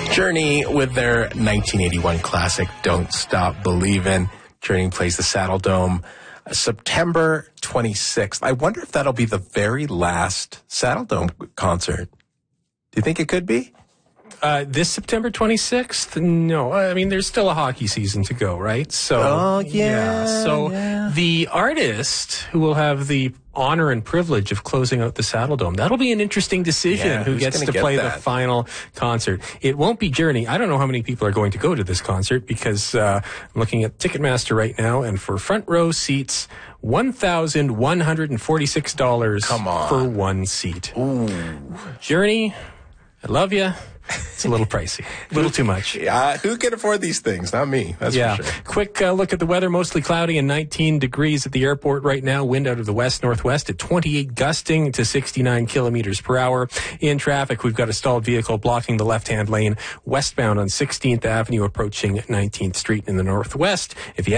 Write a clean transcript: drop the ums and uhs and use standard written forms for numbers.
Journey with their 1981 classic, Don't Stop Believin'. Journey plays the Saddle Dome September 26th. I wonder if that'll be the very last Saddle Dome concert. Do you think it could be? This September 26th? No. I mean, there's still a hockey season to go, right? So, the artist who will have the honor and privilege of closing out the Saddle Dome, that'll be an interesting decision who gets to play the final concert. It won't be Journey. I don't know how many people are going to go to this concert because I'm looking at Ticketmaster right now, and for front row seats, $1,146 for one seat. Ooh. Journey, I love you. It's a little pricey. A little too much. Who can afford these things? Not me. That's for sure. Quick look at the weather. Mostly cloudy and 19 degrees at the airport right now. Wind out of the west-northwest at 28, gusting to 69 kilometers per hour. In traffic, we've got a stalled vehicle blocking the left-hand lane westbound on 16th Avenue approaching 19th Street in the northwest. If you